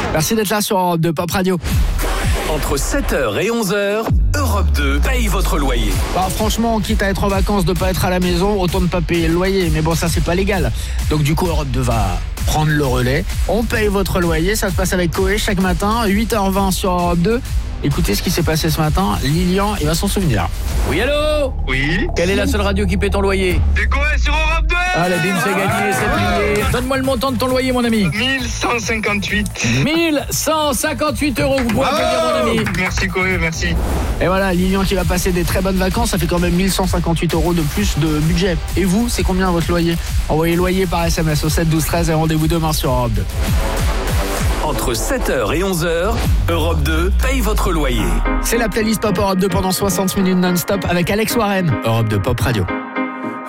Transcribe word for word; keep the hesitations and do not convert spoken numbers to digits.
Merci d'être là sur Europe deux Pop Radio. Entre sept heures et onze heures, Europe deux paye votre loyer. Bah, franchement, quitte à être en vacances, de pas être à la maison, autant ne pas payer le loyer. Mais bon, ça, c'est pas légal. Donc, du coup, Europe deux va prendre le relais. On paye votre loyer. Ça se passe avec Koé chaque matin, huit heures vingt sur Europe deux. Écoutez ce qui s'est passé ce matin. Lilian, il va s'en souvenir. Oui, allô? Oui. Quelle est la seule radio qui paie ton loyer? C'est quoi sur Europe deux? Allez, bim, c'est gagné, c'est plié. Donne-moi le montant de ton loyer, mon ami. mille cent cinquante-huit. mille cent cinquante-huit euros, vous pouvez applaudir, mon ami. Merci Koé, merci. Et voilà, Lilian qui va passer des très bonnes vacances. Ça fait quand même mille cent cinquante-huit euros de plus de budget. Et vous, c'est combien votre loyer? Envoyez loyer par S M S au sept douze treize et rendez-vous demain sur Europe deux. Entre sept heures et onze heures, Europe deux paye votre loyer. C'est la playlist Pop Europe deux pendant soixante minutes non-stop avec Alex Warren. Europe deux Pop Radio.